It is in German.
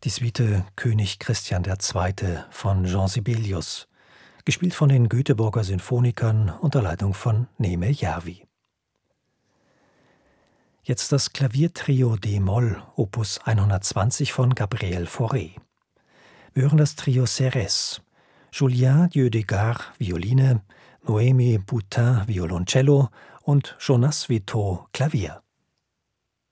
Die Suite König Christian II. Von Jean Sibelius, gespielt von den Göteborger Sinfonikern unter Leitung von Neeme Järvi. Jetzt das Klaviertrio d-Moll, Opus 120 von Gabriel Fauré. Wir hören das Trio Serres, Julien Dieudegard, Violine, Noémie Boutin, Violoncello und Jonas Vito, Klavier.